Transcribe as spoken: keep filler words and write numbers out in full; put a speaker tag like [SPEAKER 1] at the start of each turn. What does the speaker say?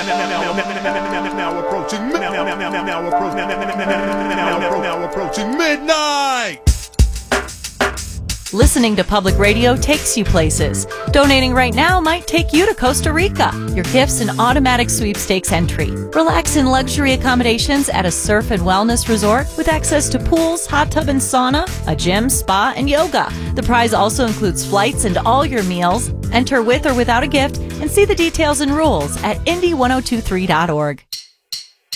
[SPEAKER 1] Now approaching, now approaching, now approaching midnight.
[SPEAKER 2] Listening to public radio takes you places. Donating right now might take you to Costa Rica. Your gift's an automatic sweepstakes entry. Relax in luxury accommodations at a surf and wellness resort with access to pools, hot tub and sauna, a gym, spa, and yoga. The prize also includes flights and all your meals. Enter with or without a gift and see the details and rules at indy ten twenty-three dot org.